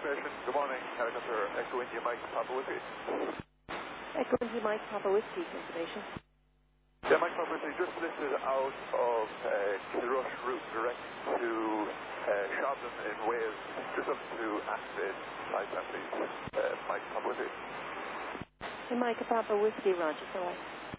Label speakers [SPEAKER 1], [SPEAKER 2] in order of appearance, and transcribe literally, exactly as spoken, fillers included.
[SPEAKER 1] information. Good morning. Helicopter Echo India Mike Papa Whiskey.
[SPEAKER 2] Echo India Mike Papa Whiskey information.
[SPEAKER 1] Yeah, Mike Papa Whiskey just lifted out of uh, Kilrush route direct to uh, Shobden in Wales. Just up to activate flight plan, please. Uh, Mike Papa Whiskey.
[SPEAKER 2] Hey, Mike Papa Whiskey, Roger. So